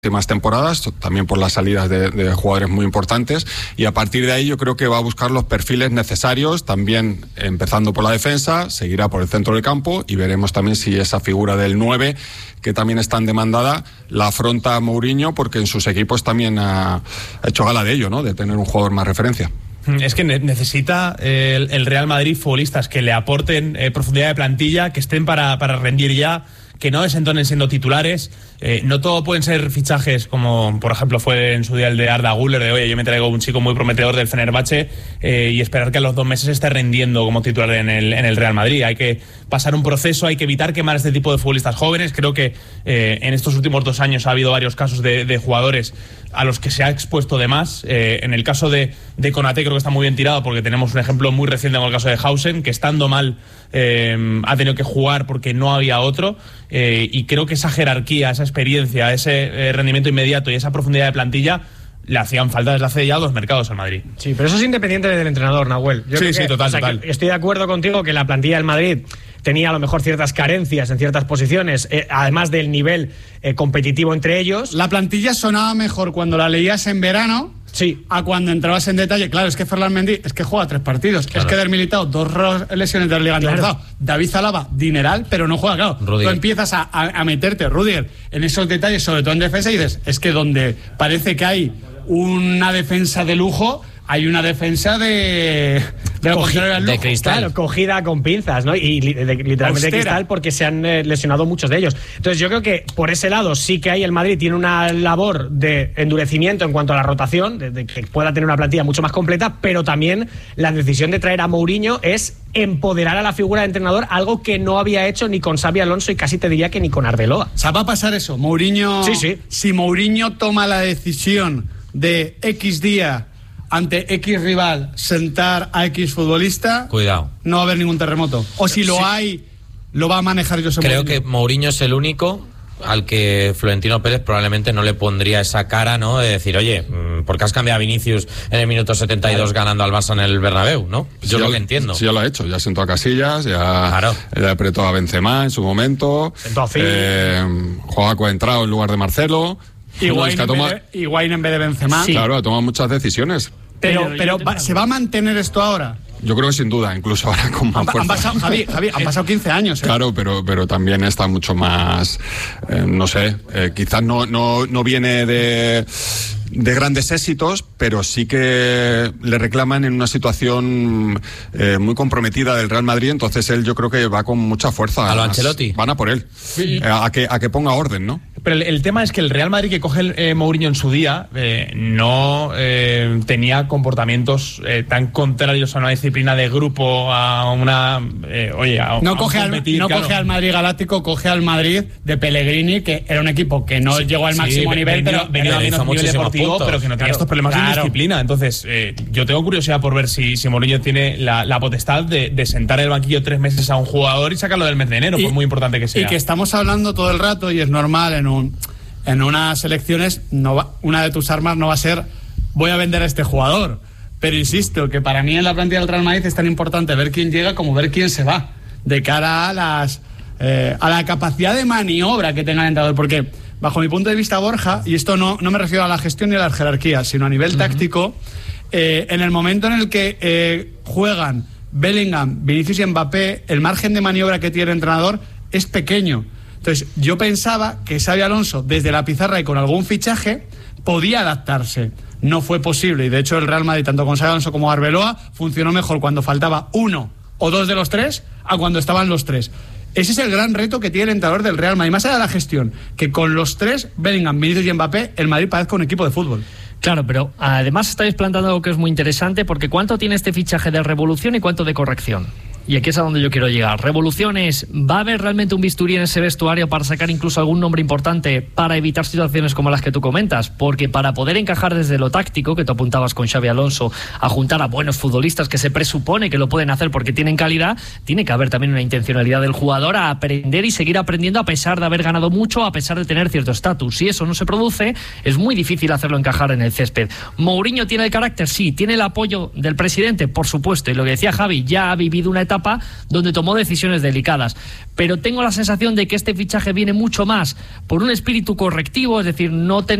últimas temporadas, también por las salidas de jugadores muy importantes, y a partir de ahí yo creo que va a buscar los perfiles necesarios, también empezando por la defensa, seguirá por el centro del campo y veremos también si esa figura del 9, que también es tan demandada, la afronta Mourinho, porque en sus equipos también ha hecho gala de ello, ¿no? De tener un jugador más referencia. Es que necesita el Real Madrid futbolistas que le aporten profundidad de plantilla, que estén para rendir ya, que no desentonen siendo titulares. No todo pueden ser fichajes como por ejemplo fue en su día el de Arda Güler, de oye, yo me traigo un chico muy prometedor del Fenerbahce y esperar que a los 2 meses esté rendiendo como titular en el Real Madrid. Hay que pasar un proceso, hay que evitar quemar este tipo de futbolistas jóvenes. Creo que en estos últimos 2 años ha habido varios casos de jugadores a los que se ha expuesto de más. En el caso de Konaté creo que está muy bien tirado, porque tenemos un ejemplo muy reciente con el caso de Hausen, que estando mal ha tenido que jugar porque no había otro, y creo que esa jerarquía, esa experiencia, ese rendimiento inmediato y esa profundidad de plantilla le hacían falta desde hace ya 2 mercados al Madrid. Sí, pero eso es independiente del entrenador, Nahuel. Sí, total. Estoy de acuerdo contigo que la plantilla del Madrid tenía a lo mejor ciertas carencias en ciertas posiciones, además del nivel competitivo entre ellos. La plantilla sonaba mejor cuando la leías en verano, sí, a cuando entrabas en detalle. Claro, es que Ferland Mendy es que juega 3 partidos, claro. Es que Der Militao 2 lesiones de la Liga anterior. David Alaba, dineral, pero no juega, claro. Rudiger. Tú empiezas a meterte, Rudiger, en esos detalles, sobre todo en defensa, y dices, es que donde parece que hay una defensa de lujo, hay una defensa de cristal. Claro, cogida con pinzas, ¿no? Y literalmente de cristal, porque se han lesionado muchos de ellos. Entonces yo creo que por ese lado sí que ahí el Madrid tiene una labor de endurecimiento en cuanto a la rotación, de que pueda tener una plantilla mucho más completa, pero también la decisión de traer a Mourinho es empoderar a la figura de entrenador, algo que no había hecho ni con Xabi Alonso y casi te diría que ni con Arbeloa. O sea, va a pasar eso. Mourinho, sí. Si Mourinho toma la decisión de X día ante X rival sentar a X futbolista, cuidado, no va a haber ningún terremoto. O si lo hay, lo va a manejar José Mourinho. Creo que Mourinho es el único al que Florentino Pérez probablemente no le pondría esa cara, ¿no? De decir, oye, ¿por qué has cambiado a Vinicius en el minuto 72 ganando al Barça en el Bernabéu, ¿no? Yo lo que entiendo. Sí, ya lo ha hecho. Ya sentó a Casillas, ya apretó a Benzema en su momento. Juega Coentrao en lugar de Marcelo. Higuaín en vez de Benzema. Sí. Claro, ha tomado muchas decisiones. Pero ¿se va a mantener esto ahora? Yo creo que sin duda, incluso ahora con más fuerza. Javi, han pasado 15 años. Claro, pero también está mucho más, no sé, quizás no viene de grandes éxitos, pero sí que le reclaman en una situación muy comprometida del Real Madrid, entonces él yo creo que va con mucha fuerza. ¿A lo Ancelotti? Van a por él, sí. a que ponga orden, ¿no? Pero el tema es que el Real Madrid que coge Mourinho en su día no tenía comportamientos tan contrarios a una disciplina de grupo, a una... no coge al Madrid Galáctico, coge al Madrid de Pellegrini, que era un equipo que no llegó al máximo nivel, pero venía a menos nivel deportivo, pero que no tenía estos problemas de disciplina. Entonces, yo tengo curiosidad por ver si Mourinho tiene la potestad de sentar en el banquillo 3 meses a un jugador y sacarlo del mes de enero, por muy importante que sea. Y que estamos hablando todo el rato, y es normal en unas elecciones, una de tus armas no va a ser voy a vender a este jugador, pero insisto que para mí en la plantilla del Real Madrid es tan importante ver quién llega como ver quién se va, de cara a la capacidad de maniobra que tenga el entrenador, porque bajo mi punto de vista, Borja, y esto no me refiero a la gestión ni a las jerarquías, sino a nivel táctico, en el momento en el que juegan Bellingham, Vinicius y Mbappé, el margen de maniobra que tiene el entrenador es pequeño. Entonces, yo pensaba que Xabi Alonso, desde la pizarra y con algún fichaje, podía adaptarse. No fue posible, y de hecho el Real Madrid, tanto con Xabi Alonso como Arbeloa, funcionó mejor cuando faltaba 1 o 2 de los 3 a cuando estaban los 3. Ese es el gran reto que tiene el entrenador del Real Madrid, más allá de la gestión, que con los 3, Bellingham, Vinicius y Mbappé, el Madrid parezca un equipo de fútbol. Claro, pero además estáis planteando algo que es muy interesante, porque ¿cuánto tiene este fichaje de revolución y cuánto de corrección? Y aquí es a donde yo quiero llegar. Revoluciones, ¿va a haber realmente un bisturí en ese vestuario para sacar incluso algún nombre importante para evitar situaciones como las que tú comentas? Porque para poder encajar desde lo táctico, que tú apuntabas con Xabi Alonso, a juntar a buenos futbolistas que se presupone que lo pueden hacer porque tienen calidad, tiene que haber también una intencionalidad del jugador a aprender y seguir aprendiendo a pesar de haber ganado mucho, a pesar de tener cierto estatus. Si eso no se produce, es muy difícil hacerlo encajar en el césped. ¿Mourinho tiene el carácter? Sí. ¿Tiene el apoyo del presidente? Por supuesto. Y lo que decía Javi, ya ha vivido una etapa etapa donde tomó decisiones delicadas. Pero tengo la sensación de que este fichaje viene mucho más por un espíritu correctivo, es decir, no tener